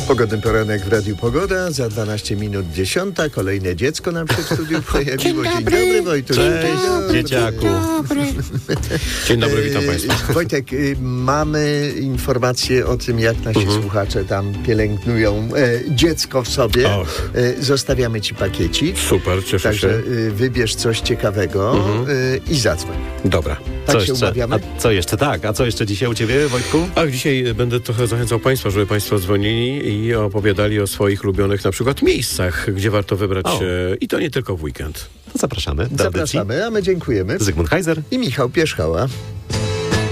Pogodny poranek w Radiu Pogoda, za 12 minut 10. Kolejne dziecko nam się w studiu pojawiło. Dzień dobry, Wojtuś. Cześć, dzieciaku. Dzień dobry, witam Państwa. Wojtek, mamy informacje o tym, jak nasi słuchacze tam pielęgnują dziecko w sobie. Zostawiamy Ci pakiecik. Super, cieszę Także się. wybierz coś ciekawego i zadzwoń. Dobra. Tak Co się jeszcze? umawiamy? A co jeszcze? Tak. A co jeszcze dzisiaj u Ciebie, Wojtku? Ach, dzisiaj będę trochę zachęcał Państwa, żeby Państwo dzwonili i opowiadali o swoich ulubionych na przykład miejscach, gdzie warto wybrać się i to nie tylko w weekend. To zapraszamy do audycji. Zapraszamy, a my dziękujemy. Zygmunt Heiser I Michał Pierzchała.